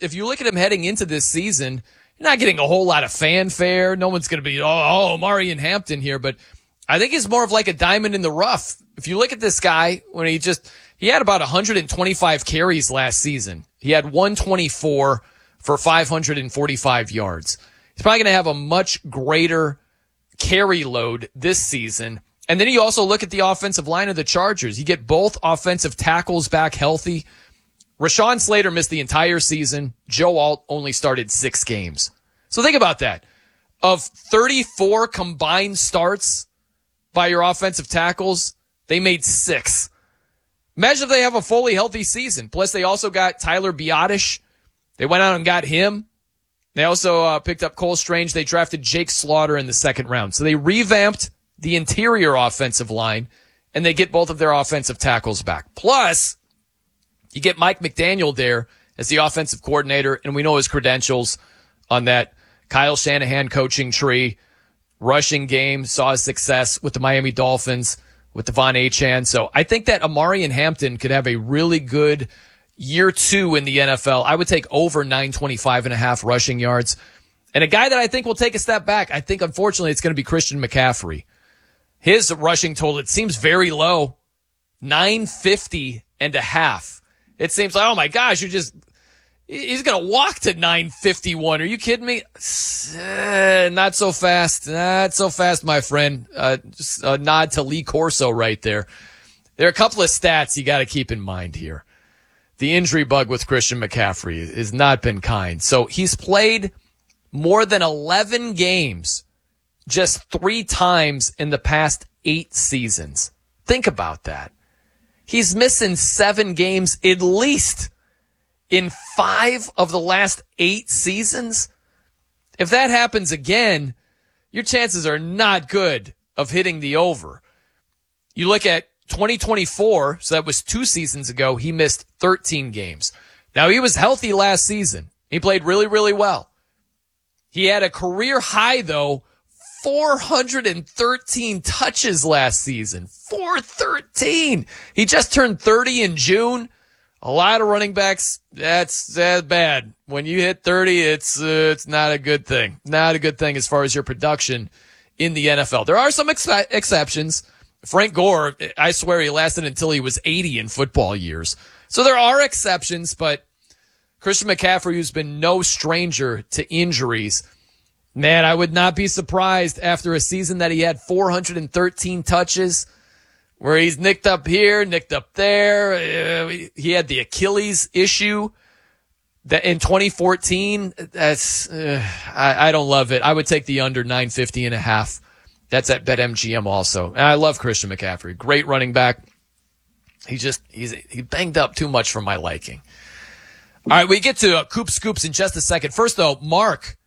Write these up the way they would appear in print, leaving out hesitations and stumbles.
if you look at him heading into this season, you're not getting a whole lot of fanfare. No one's going to be, Omari and Hampton here, but I think he's more of like a diamond in the rough. If you look at this guy, when he had about 125 carries last season. He had 124 for 545 yards. He's probably going to have a much greater carry load this season. And then you also look at the offensive line of the Chargers. You get both offensive tackles back healthy. Rashawn Slater missed the entire season. Joe Alt only started 6 games. So think about that. Of 34 combined starts by your offensive tackles, they made 6. Imagine if they have a fully healthy season. Plus, they also got Tyler Biotish. They went out and got him. They also picked up Cole Strange. They drafted Jake Slaughter in the second round. So they revamped the interior offensive line, and they get both of their offensive tackles back. Plus, you get Mike McDaniel there as the offensive coordinator, and we know his credentials on that Kyle Shanahan coaching tree. Rushing game, saw his success with the Miami Dolphins, with Devon Achane. So I think that Omari and Hampton could have a really good year 2 in the NFL. I would take over 925.5 rushing yards. And a guy that I think will take a step back, I think, unfortunately, it's going to be Christian McCaffrey. His rushing total, it seems very low, 950.5. It seems like, oh my gosh, he's going to walk to 951. Are you kidding me? Not so fast. Not so fast, my friend. Just a nod to Lee Corso right there. There are a couple of stats you got to keep in mind here. The injury bug with Christian McCaffrey has not been kind. So he's played more than 11 games just 3 times in the past 8 seasons. Think about that. He's missing 7 games at least in 5 of the last 8 seasons. If that happens again, your chances are not good of hitting the over. You look at 2024, so that was 2 seasons ago, he missed 13 games. Now, he was healthy last season. He played really, really well. He had a career high, though, 413 touches last season. 413! He just turned 30 in June. A lot of running backs, that's bad. When you hit 30, it's not a good thing. Not a good thing as far as your production in the NFL. There are some exceptions. Frank Gore, I swear he lasted until he was 80 in football years. So there are exceptions, but Christian McCaffrey, who's been no stranger to injuries, man, I would not be surprised after a season that he had 413 touches, where he's nicked up here, nicked up there. He had the Achilles issue that in 2014. That's I don't love it. I would take the under 950.5. That's at BetMGM also. And I love Christian McCaffrey. Great running back. He banged up too much for my liking. All right, we get to Coop Scoops in just a second. First, though, Mark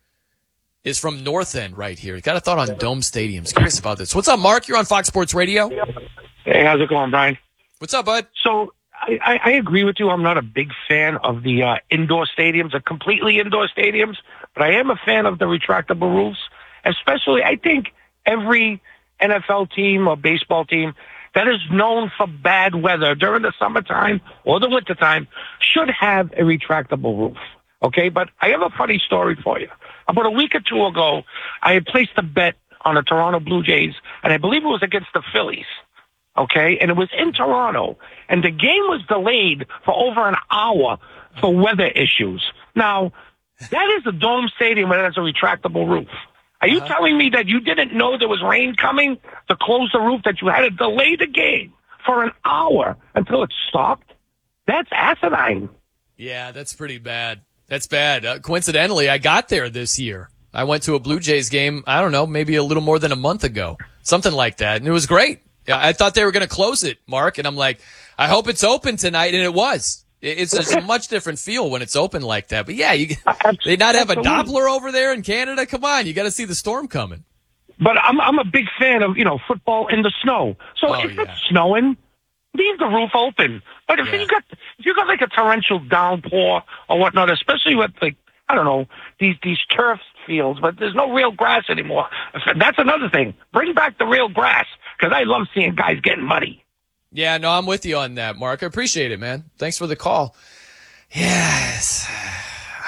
is from North End right here. He's got a thought on Dome Stadiums. Curious about this. What's up, Mark? You're on Fox Sports Radio. Hey, how's it going, Brian? What's up, bud? So I agree with you. I'm not a big fan of the indoor stadiums, the completely indoor stadiums, but I am a fan of the retractable roofs. Especially, I think every NFL team or baseball team that is known for bad weather during the summertime or the wintertime should have a retractable roof. Okay, but I have a funny story for you. About a week or 2 ago, I had placed a bet on the Toronto Blue Jays, and I believe it was against the Phillies. Okay, and it was in Toronto, and the game was delayed for over an hour for weather issues. Now, that is a dome stadium that has a retractable roof. Are you telling me that you didn't know there was rain coming to close the roof, that you had to delay the game for an hour until it stopped? That's asinine. Yeah, that's pretty bad. That's bad. Coincidentally, I got there this year. I went to a Blue Jays game, I don't know, maybe a little more than a month ago. Something like that. And it was great. I thought they were going to close it, Mark. And I'm like, I hope it's open tonight. And it was. It's a much different feel when it's open like that. But yeah, they not have a Doppler over there in Canada. Come on, you got to see the storm coming. But I'm a big fan of football in the snow. So if it's snowing, leave the roof open. But if you got like a torrential downpour or whatnot, especially with these turf fields, but there's no real grass anymore. That's another thing. Bring back the real grass, because I love seeing guys getting muddy. Yeah, no, I'm with you on that, Mark. I appreciate it, man. Thanks for the call. Yes.